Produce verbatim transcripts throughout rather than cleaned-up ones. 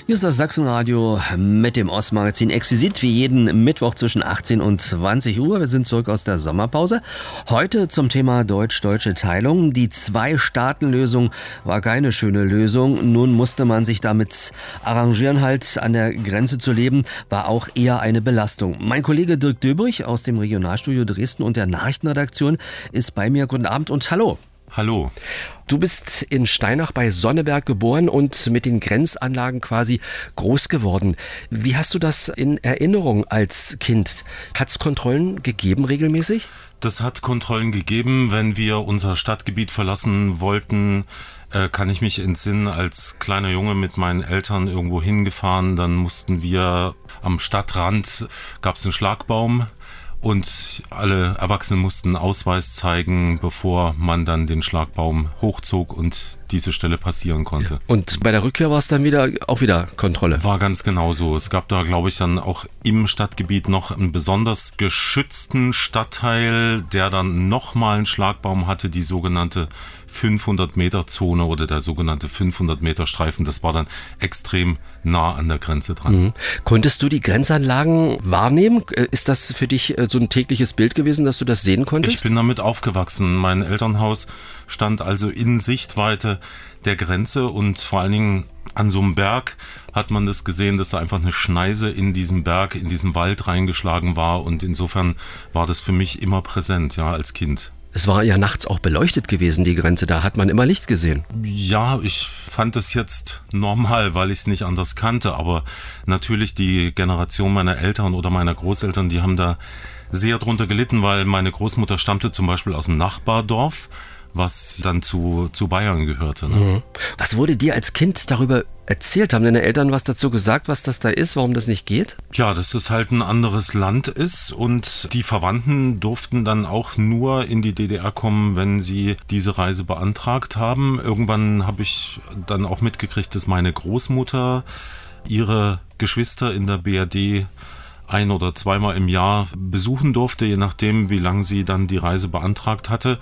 Hier ist das Sachsenradio mit dem Ostmagazin Exquisit wie jeden Mittwoch zwischen achtzehn und zwanzig Uhr. Wir sind zurück aus der Sommerpause. Heute zum Thema deutsch-deutsche Teilung. Die Zwei-Staaten-Lösung war keine schöne Lösung. Nun musste man sich damit arrangieren, halt an der Grenze zu leben, war auch eher eine Belastung. Mein Kollege Dirk Döbrich aus dem Regionalstudio Dresden und der Nachrichtenredaktion ist bei mir. Guten Abend und hallo. Hallo. Du bist in Steinach bei Sonneberg geboren und mit den Grenzanlagen quasi groß geworden. Wie hast du das in Erinnerung als Kind? Hat es Kontrollen gegeben regelmäßig? Das hat Kontrollen gegeben, wenn wir unser Stadtgebiet verlassen wollten. Äh, kann ich mich entsinnen, als kleiner Junge mit meinen Eltern irgendwo hingefahren, dann mussten wir am Stadtrand, gab es einen Schlagbaum. Und alle Erwachsenen mussten einen Ausweis zeigen, bevor man dann den Schlagbaum hochzog und diese Stelle passieren konnte. Und bei der Rückkehr war es dann wieder auch wieder Kontrolle? War ganz genau so. Es gab da, glaube ich, dann auch im Stadtgebiet noch einen besonders geschützten Stadtteil, der dann nochmal einen Schlagbaum hatte, die sogenannte fünfhundert-Meter-Zone oder der sogenannte fünfhundert-Meter-Streifen. Das war dann extrem nah an der Grenze dran. Mhm. Konntest du die Grenzanlagen wahrnehmen? Ist das für dich so ein tägliches Bild gewesen, dass du das sehen konntest? Ich bin damit aufgewachsen. Mein Elternhaus stand also in Sichtweite der Grenze und vor allen Dingen an so einem Berg hat man das gesehen, dass da einfach eine Schneise in diesem Berg, in diesen Wald reingeschlagen war und insofern war das für mich immer präsent, ja, als Kind. Es war ja nachts auch beleuchtet gewesen, die Grenze, da hat man immer Licht gesehen. Ja, ich fand es jetzt normal, weil ich es nicht anders kannte, aber natürlich die Generation meiner Eltern oder meiner Großeltern, die haben da sehr drunter gelitten, weil meine Großmutter stammte zum Beispiel aus dem Nachbardorf, was dann zu, zu Bayern gehörte. Ne? Mhm. Was wurde dir als Kind darüber erzählt? Haben deine Eltern was dazu gesagt, was das da ist, warum das nicht geht? Ja, dass es halt ein anderes Land ist und die Verwandten durften dann auch nur in die D D R kommen, wenn sie diese Reise beantragt haben. Irgendwann habe ich dann auch mitgekriegt, dass meine Großmutter ihre Geschwister in der B R D ein- oder zweimal im Jahr besuchen durfte, je nachdem, wie lange sie dann die Reise beantragt hatte.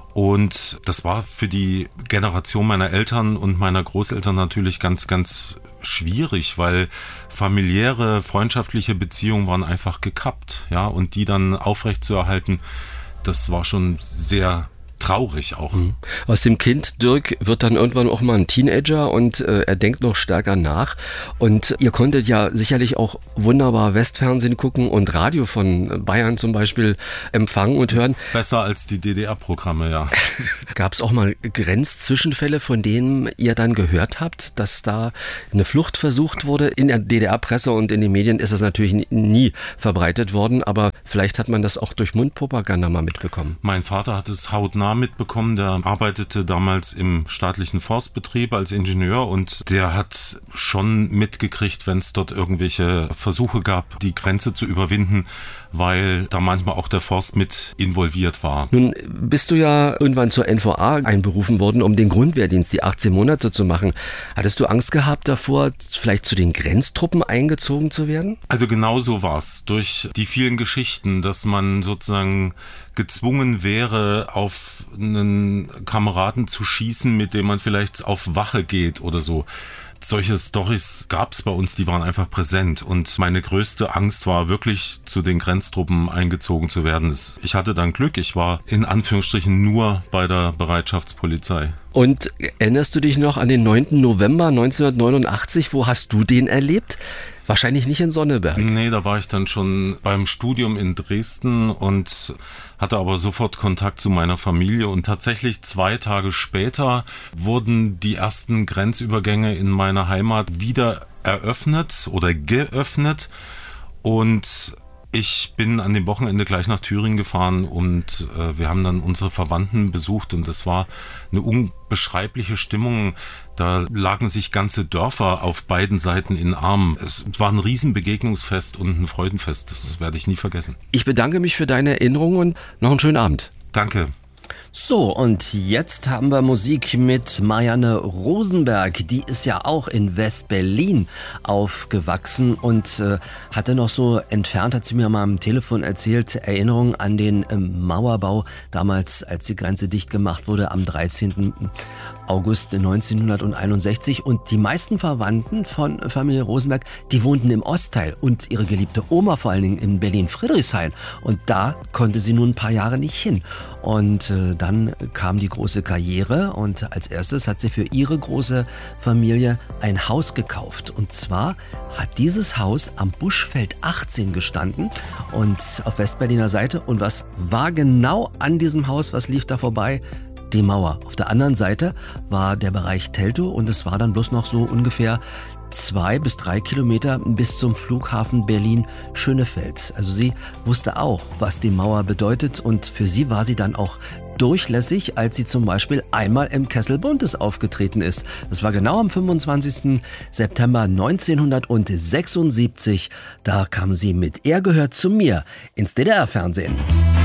Und das war für die Generation meiner Eltern und meiner Großeltern natürlich ganz, ganz schwierig, weil familiäre, freundschaftliche Beziehungen waren einfach gekappt, ja, und die dann aufrechtzuerhalten, das war schon sehr traurig auch. Mhm. Aus dem Kind Dirk wird dann irgendwann auch mal ein Teenager und äh, er denkt noch stärker nach. Und ihr konntet ja sicherlich auch wunderbar Westfernsehen gucken und Radio von Bayern zum Beispiel empfangen und hören. Besser als die D D R-Programme, ja. Gab es auch mal Grenzzwischenfälle, von denen ihr dann gehört habt, dass da eine Flucht versucht wurde? In der D D R-Presse und in den Medien ist das natürlich nie verbreitet worden, aber vielleicht hat man das auch durch Mundpropaganda mal mitbekommen. Mein Vater hat es hautnah mitbekommen, der arbeitete damals im staatlichen Forstbetrieb als Ingenieur und der hat schon mitgekriegt, wenn es dort irgendwelche Versuche gab, die Grenze zu überwinden, weil da manchmal auch der Forst mit involviert war. Nun bist du ja irgendwann zur N V A einberufen worden, um den Grundwehrdienst, die achtzehn Monate zu machen. Hattest du Angst gehabt davor, vielleicht zu den Grenztruppen eingezogen zu werden? Also genau so war es. Durch die vielen Geschichten, dass man sozusagen gezwungen wäre, auf einen Kameraden zu schießen, mit dem man vielleicht auf Wache geht oder so. Solche Storys gab es bei uns, die waren einfach präsent und meine größte Angst war wirklich, zu den Grenztruppen eingezogen zu werden. Ich hatte dann Glück, ich war in Anführungsstrichen nur bei der Bereitschaftspolizei. Und erinnerst du dich noch an den neunten November neunzehnhundertneunundachtzig, wo hast du den erlebt? Wahrscheinlich nicht in Sonneberg. Nee, da war ich dann schon beim Studium in Dresden und hatte aber sofort Kontakt zu meiner Familie. Und tatsächlich zwei Tage später wurden die ersten Grenzübergänge in meiner Heimat wieder eröffnet oder geöffnet. Und ich bin an dem Wochenende gleich nach Thüringen gefahren und äh, wir haben dann unsere Verwandten besucht und das war eine unbeschreibliche Stimmung. Da lagen sich ganze Dörfer auf beiden Seiten in Armen. Es war ein Riesenbegegnungsfest und ein Freudenfest. Das, das werde ich nie vergessen. Ich bedanke mich für deine Erinnerungen und noch einen schönen Abend. Danke. So, und jetzt haben wir Musik mit Marianne Rosenberg. Die ist ja auch in West-Berlin aufgewachsen und äh, hatte noch so entfernt, hat sie mir mal am Telefon erzählt, Erinnerungen an den ähm, Mauerbau damals, als die Grenze dicht gemacht wurde, am dreizehnten August neunzehnhunderteinundsechzig. Und die meisten Verwandten von Familie Rosenberg, die wohnten im Ostteil und ihre geliebte Oma vor allen Dingen in Berlin-Friedrichshain. Und da konnte sie nun ein paar Jahre nicht hin. Und äh, dann kam die große Karriere und als erstes hat sie für ihre große Familie ein Haus gekauft. Und zwar hat dieses Haus am Buschfeld achtzehn gestanden und auf Westberliner Seite. Und was war genau an diesem Haus, was lief da vorbei? Die Mauer. Auf der anderen Seite war der Bereich Teltow und es war dann bloß noch so ungefähr zwei bis drei Kilometer bis zum Flughafen Berlin-Schönefeld. Also sie wusste auch, was die Mauer bedeutet und für sie war sie dann auch durchlässig, als sie zum Beispiel einmal im Kessel Buntes aufgetreten ist. Das war genau am fünfundzwanzigsten September neunzehnhundertsechsundsiebzig. Da kam sie mit Er gehört zu mir ins D D R-Fernsehen.